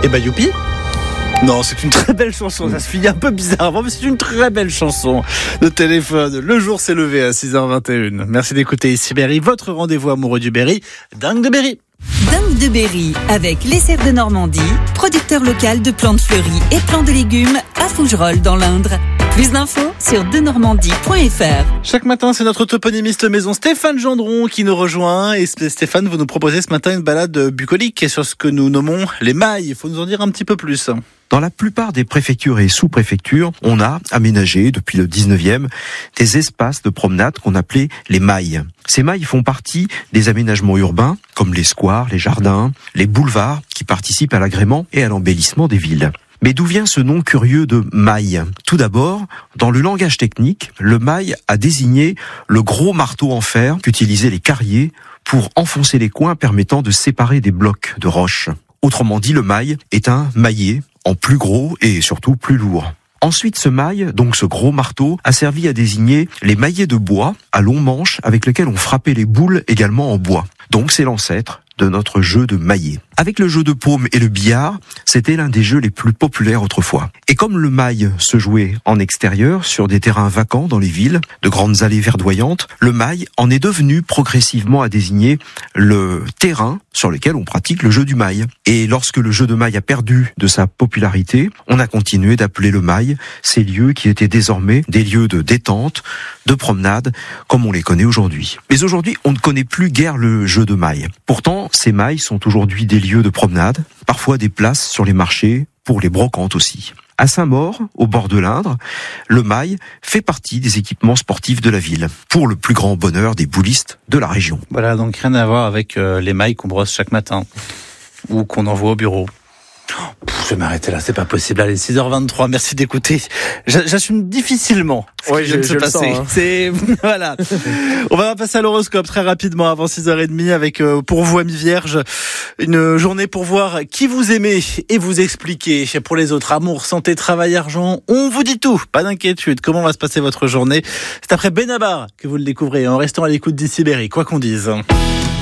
Eh ben youpi. Non, c'est une très belle chanson. Ça se finit un peu bizarrement, mais c'est une très belle chanson de Téléphone. Le jour s'est levé à 6h21. Merci d'écouter ici Berry, votre rendez-vous amoureux du Berry. Dingue de Berry. Dingue de Berry avec les Serres de Normandie, producteur local de plantes fleuries et plants de légumes à Fougerolles dans l'Indre. Plus d'infos sur denormandie.fr. Chaque matin, c'est notre toponymiste maison Stéphane Gendron qui nous rejoint. Et Stéphane, vous nous proposez ce matin une balade bucolique sur ce que nous nommons les mailles. Il faut nous en dire un petit peu plus. Dans la plupart des préfectures et sous-préfectures, on a aménagé, depuis le 19e, des espaces de promenade qu'on appelait les mailles. Ces mailles font partie des aménagements urbains, comme les squares, les jardins, les boulevards, qui participent à l'agrément et à l'embellissement des villes. Mais d'où vient ce nom curieux de maille ? Tout d'abord, dans le langage technique, le maille a désigné le gros marteau en fer qu'utilisaient les carriers pour enfoncer les coins permettant de séparer des blocs de roches. Autrement dit, le maille est un maillet en plus gros et surtout plus lourd. Ensuite, ce maille, donc ce gros marteau, a servi à désigner les maillets de bois à long manche avec lesquels on frappait les boules également en bois. Donc c'est l'ancêtre de notre jeu de maillet. Avec le jeu de paume et le billard, c'était l'un des jeux les plus populaires autrefois. Et comme le maille se jouait en extérieur, sur des terrains vacants dans les villes, de grandes allées verdoyantes, le maille en est devenu progressivement à désigner le terrain sur lequel on pratique le jeu du maille. Et lorsque le jeu de maille a perdu de sa popularité, on a continué d'appeler le maille ces lieux qui étaient désormais des lieux de détente, de promenade, comme on les connaît aujourd'hui. Mais aujourd'hui, on ne connaît plus guère le jeu de maille. Pourtant, ces mailles sont aujourd'hui des lieux de promenade, parfois des places sur les marchés, pour les brocantes aussi. À Saint-Maur, au bord de l'Indre, le maille fait partie des équipements sportifs de la ville, pour le plus grand bonheur des boulistes de la région. Voilà, donc rien à voir avec les mailles qu'on brosse chaque matin, ou qu'on envoie au bureau. Je vais m'arrêter là, c'est pas possible. Allez, 6h23, merci d'écouter. J'assume difficilement ce qui vient de se passer. Sens, hein. C'est voilà. On va passer à l'horoscope très rapidement avant 6h30 avec pour vous amis vierges, une journée pour voir qui vous aimez et vous expliquer. Pour les autres, amour, santé, travail, argent, on vous dit tout. Pas d'inquiétude. Comment va se passer votre journée ? C'est après Benabar que vous le découvrez en restant à l'écoute d'Ici Berry, quoi qu'on dise.